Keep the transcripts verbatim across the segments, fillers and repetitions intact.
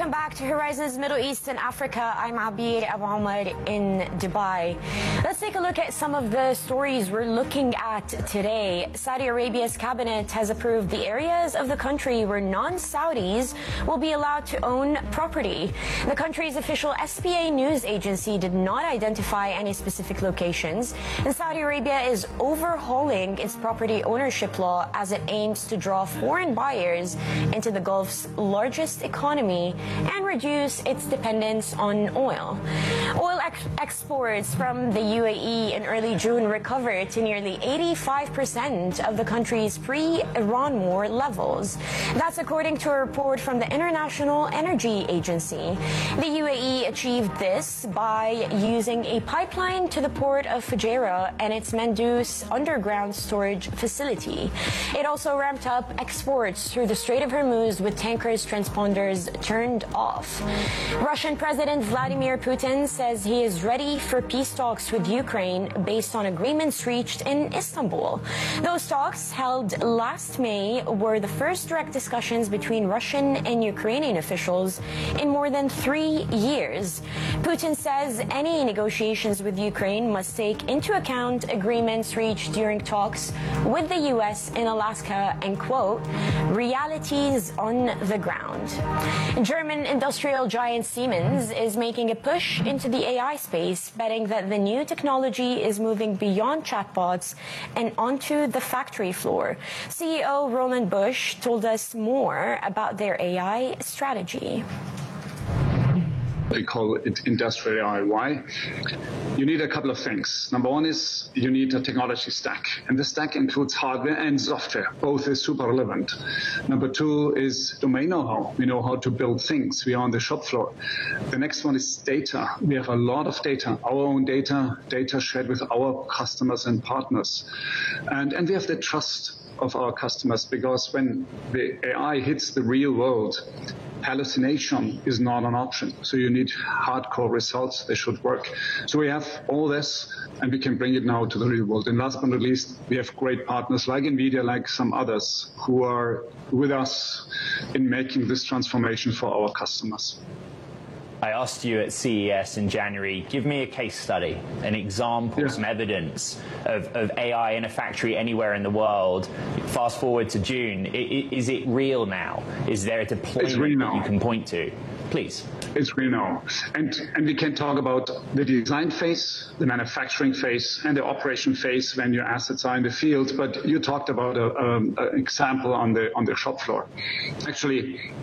Welcome back to Horizons Middle East and Africa. I'm Abir Abu Omar in Dubai. Let's take a look at some of the stories we're looking at today. Saudi Arabia's cabinet has approved the areas of the country where non-Saudis will be allowed to own property. The country's official S P A news agency did not identify any specific locations, and Saudi Arabia is overhauling its property ownership law as it aims to draw foreign buyers into the Gulf's largest economy and reduce its dependence on oil. Oil ex exports from the U A E in early June recovered to nearly eighty-five percent of the country's pre-Iran war levels. That's according to a report from the International Energy Agency. The U A E achieved this by using a pipeline to the port of Fujairah and its Mandus underground storage facility. It also ramped up exports through the Strait of Hormuz with tankers transponders turned off. Russian President Vladimir Putin says he is ready for peace talks with Ukraine based on agreements reached in Istanbul. Those talks, held last May, were the first direct discussions between Russian and Ukrainian officials in more than three years. Putin says any negotiations with Ukraine must take into account agreements reached during talks with the U S in Alaska and, quote, realities on the ground. German industrial giant Siemens is making a push into the A I space, betting that the new technology is moving beyond chatbots and onto the factory floor. C E O Roland Busch told us more about their A I strategy. They call it industrial A I. Why? You need a couple of things. Number one is you need a technology stack, and the stack includes hardware and software. Both is super relevant. Number two is domain know-how. We know how to build things. We are on the shop floor. The next one is data. We have a lot of data, our own data, data shared with our customers and partners. And, and we have the trust of our customers, because when the A I hits the real world, hallucination is not an option. So you need hardcore results. They should work. So we have all this, and we can bring it now to the real world. And last but not least, we have great partners like NVIDIA, like some others, who are with us in making this transformation for our customers. I asked you at C E S in January, give me a case study, an example, yeah. some evidence of, of A I in a factory anywhere in the world. Fast forward to June, I, is it real now? Is there a deployment that you can point to? Please. It's real now. And, and we can talk about the design phase, the manufacturing phase, and the operation phase when your assets are in the field. But you talked about an example on the, on the shop floor. Actually,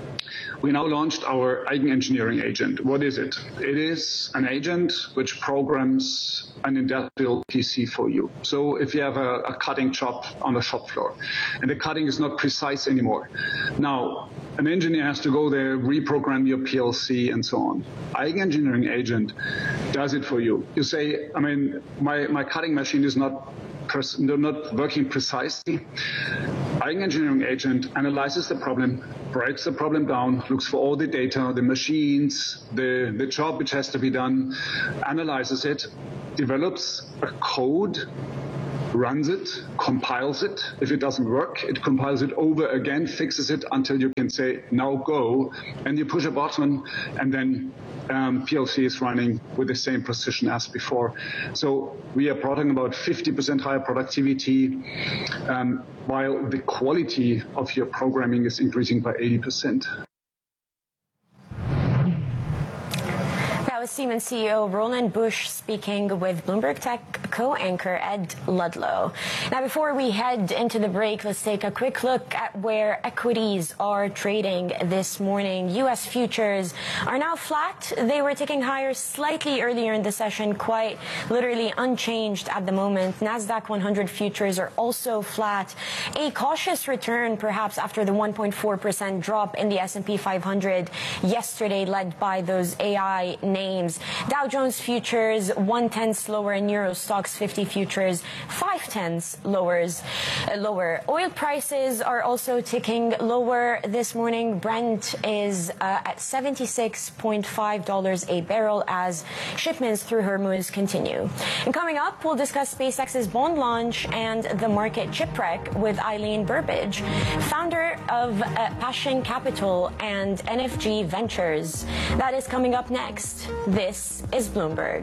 we now launched our Eigenengineering agent. What is it? It is an agent which programs an industrial P C for you. So if you have a, a cutting job on the shop floor, and the cutting is not precise anymore, now an engineer has to go there, reprogram your P L C, and so on. Eigenengineering agent does it for you. You say, I mean, my, my cutting machine is not not working precisely. Eigenengineering agent analyzes the problem, breaks the problem down, looks for all the data, the machines, the, the job which has to be done, analyzes it, develops a code, runs it, compiles it. If it doesn't work, it compiles it over again, fixes it until you can say, now go, and you push a button, and then um, P L C is running with the same precision as before. So we are talking about fifty percent higher productivity, um, while the quality of your programming is increasing by eighty percent. That was Siemens C E O Roland Busch speaking with Bloomberg Tech co-anchor Ed Ludlow. Now, before we head into the break, let's take a quick look at where equities are trading this morning. U S futures are now flat. They were ticking higher slightly earlier in the session, quite literally unchanged at the moment. NASDAQ one hundred futures are also flat. A cautious return, perhaps, after the one point four percent drop in the S and P five hundred yesterday, led by those A I names. names. Dow Jones futures one-tenth lower and Euro Stoxx fifty futures five-tenths lowers, uh, lower. Oil prices are also ticking lower this morning. Brent is uh, at seventy-six point five dollars a barrel as shipments through Hormuz continue. And coming up, we'll discuss SpaceX's bond launch and the market shipwreck with Eileen Burbidge, founder of uh, Passion Capital and N F G Ventures. That is coming up next. This is Bloomberg.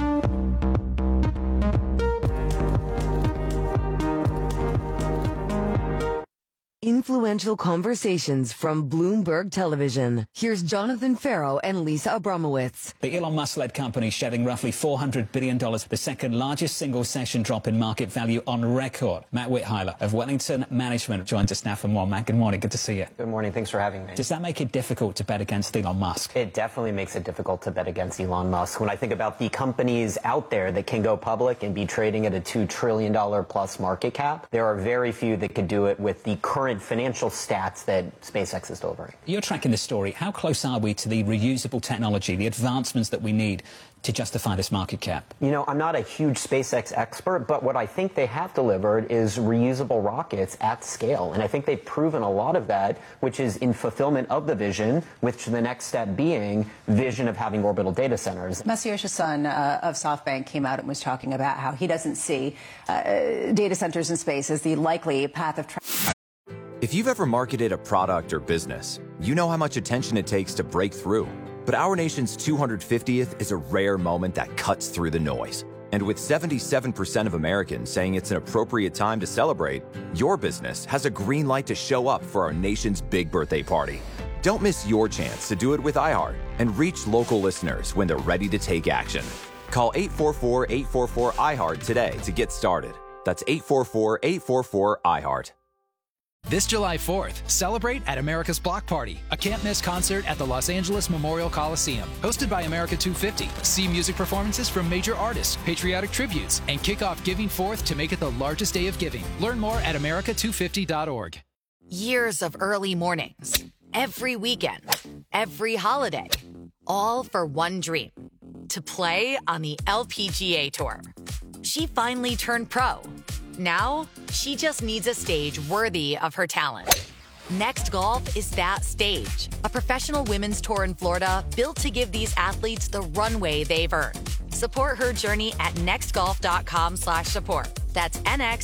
Influential conversations from Bloomberg Television. Here's Jonathan Farrow and Lisa Abramowitz. The Elon Musk-led company shedding roughly four hundred billion dollars, the second largest single-session drop in market value on record. Matt Witheiler of Wellington Management joins us now for more. Matt, good morning. Good to see you. Good morning. Thanks for having me. Does that make it difficult to bet against Elon Musk? It definitely makes it difficult to bet against Elon Musk. When I think about the companies out there that can go public and be trading at a two trillion dollars plus market cap, there are very few that could do it with the current financial stats that SpaceX is delivering. You're tracking this story. How close are we to the reusable technology, the advancements that we need to justify this market cap? You know, I'm not a huge SpaceX expert, but what I think they have delivered is reusable rockets at scale. And I think they've proven a lot of that, which is in fulfillment of the vision, which the next step being vision of having orbital data centers. Masayoshi Son uh, of SoftBank came out and was talking about how he doesn't see uh, data centers in space as the likely path of travel. If you've ever marketed a product or business, you know how much attention it takes to break through. But our nation's two hundred fiftieth is a rare moment that cuts through the noise. And with seventy-seven percent of Americans saying it's an appropriate time to celebrate, your business has a green light to show up for our nation's big birthday party. Don't miss your chance to do it with iHeart and reach local listeners when they're ready to take action. Call eight four four, eight four four, iHeart today to get started. That's eight four four, eight four four, iHeart. This July fourth, celebrate at America's Block Party, a can't-miss concert at the Los Angeles Memorial Coliseum. Hosted by America two fifty. See music performances from major artists, patriotic tributes, and kick off Giving Forth to make it the largest day of giving. Learn more at America two fifty dot org. Years of early mornings, every weekend, every holiday, all for one dream, to play on the L P G A Tour. She finally turned pro. Now, she just needs a stage worthy of her talent. Next Golf is that stage. A professional women's tour in Florida built to give these athletes the runway they've earned. Support her journey at nextgolf.com slash support. That's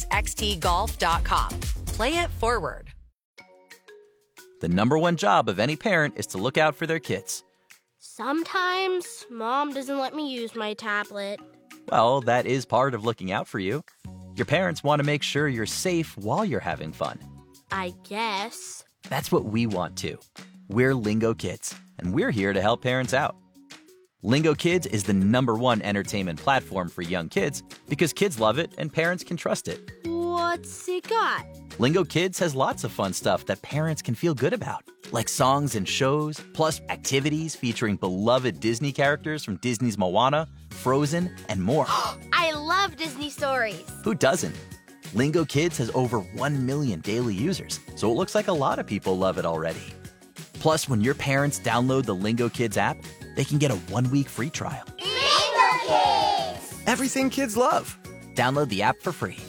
nxxt golf dot com. Play it forward. The number one job of any parent is to look out for their kids. Sometimes Mom doesn't let me use my tablet. Well, that is part of looking out for you. Your parents want to make sure you're safe while you're having fun. I guess. That's what we want too. We're Lingo Kids, and we're here to help parents out. Lingo Kids is the number one entertainment platform for young kids because kids love it and parents can trust it. What's it got? Lingo Kids has lots of fun stuff that parents can feel good about, like songs and shows, plus activities featuring beloved Disney characters from Disney's Moana, Frozen, and more. I love Disney stories. Who doesn't? Lingo Kids has over one million daily users, so it looks like a lot of people love it already. Plus, when your parents download the Lingo Kids app, they can get a one-week free trial. Lingo Kids! Everything kids love. Download the app for free.